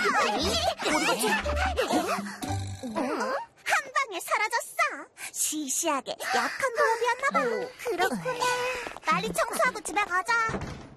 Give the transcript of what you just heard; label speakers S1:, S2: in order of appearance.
S1: 어디 갔지? 한 방에 사라졌어. 시시하게 약한 도움이었나 봐. 그렇구나. 빨리 청소하고 집에 가자.